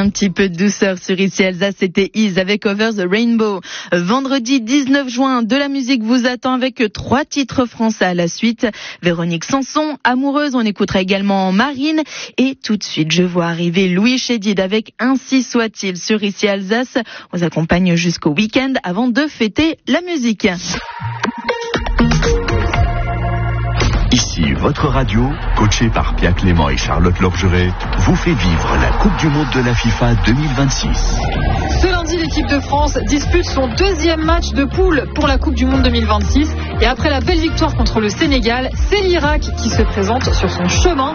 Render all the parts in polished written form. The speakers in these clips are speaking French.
Un petit peu de douceur sur Ici Alsace, c'était Is avec Over the Rainbow. Vendredi 19 juin, de la musique vous attend avec 3 titres français à la suite. Véronique Sanson, Amoureuse, on écoutera également Marine. Et tout de suite, je vois arriver Louis Chédid avec Ainsi soit-il sur Ici Alsace. On vous accompagne jusqu'au week-end avant de fêter la musique. Ici, votre radio, coachée par Pierre Clément et Charlotte Lorgeret, vous fait vivre la Coupe du Monde de la FIFA 2026. Ce lundi, l'équipe de France dispute son 2e match de poule pour la Coupe du Monde 2026. Et après la belle victoire contre le Sénégal, c'est l'Irak qui se présente sur son chemin.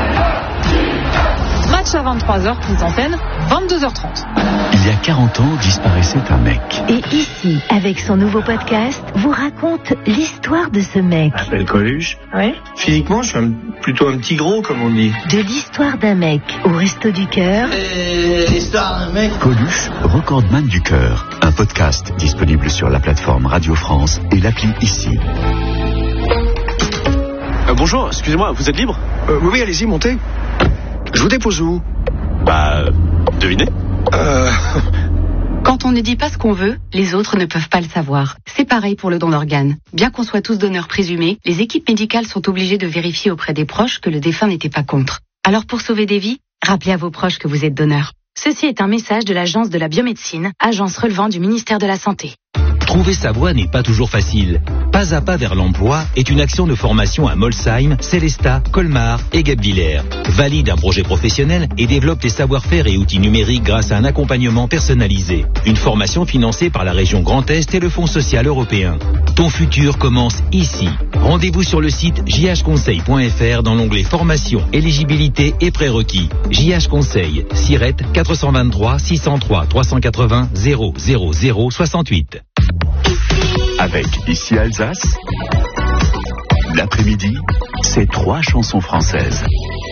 Match à 23h, prise d'antenne, 22h30. Il y a 40 ans, disparaissait un mec. Et ici, avec son nouveau podcast, vous raconte l'histoire de ce mec. Je m'appelle Coluche. Oui. Physiquement, je suis plutôt un petit gros, comme on dit. De l'histoire d'un mec au Resto du Cœur. L'histoire d'un mec. Coluche, recordman du cœur. Un podcast disponible sur la plateforme Radio France et l'appli Ici. Bonjour, excusez-moi, vous êtes libre ? Oui, allez-y, montez. Je vous dépose où ? Devinez ? Quand on ne dit pas ce qu'on veut, les autres ne peuvent pas le savoir. C'est pareil pour le don d'organes. Bien qu'on soit tous donneurs présumés, les équipes médicales sont obligées de vérifier auprès des proches que le défunt n'était pas contre. Alors pour sauver des vies, rappelez à vos proches que vous êtes donneur. Ceci est un message de l'Agence de la biomédecine, agence relevant du ministère de la Santé. Trouver sa voie n'est pas toujours facile. Pas à pas vers l'emploi est une action de formation à Molsheim, Célestat, Colmar et Guebwiller. Valide un projet professionnel et développe tes savoir-faire et outils numériques grâce à un accompagnement personnalisé. Une formation financée par la région Grand Est et le Fonds social européen. Ton futur commence ici. Rendez-vous sur le site jhconseil.fr dans l'onglet formation, éligibilité et prérequis. JH Conseil, SIRET 423 603 380 000 68. Avec Ici Alsace, l'après-midi, c'est 3 chansons françaises.